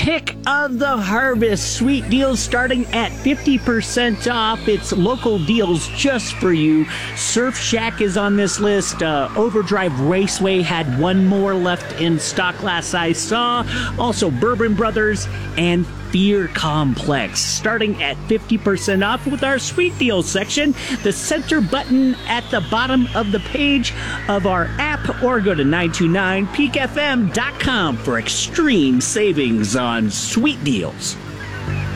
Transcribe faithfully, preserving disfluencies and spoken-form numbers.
Pick of the harvest. Sweet deals starting at fifty percent off. It's local deals just for you. Surf Shack is on this list. Uh, Overdrive Raceway had one more left in stock last I saw. Also Bourbon Brothers and Fear Complex starting at fifty percent off with our sweet deals section. The center button at the bottom of the page of our app, or go to nine two nine peak f m dot com for extreme savings on sweet deals.